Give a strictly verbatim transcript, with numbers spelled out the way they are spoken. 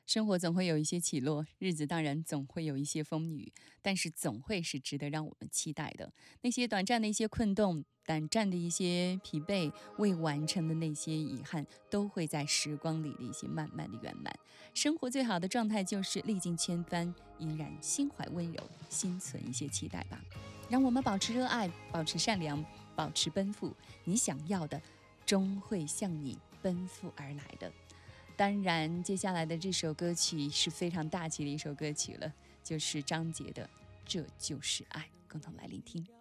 生活总会有一些起落，日子当然总会有一些风雨，但是总会是值得让我们期待的。那些短暂的一些困顿，短暂的一些疲惫，未完成的那些遗憾，都会在时光里的一些慢慢的圆满。生活最好的状态就是历尽千帆，依然心怀温柔，心存一些期待吧。让我们保持热爱，保持善良，保持奔赴，你想要的终会向你奔赴而来的。当然，接下来的这首歌曲是非常大气的一首歌曲了，就是张杰的《这就是爱》，共同来聆听。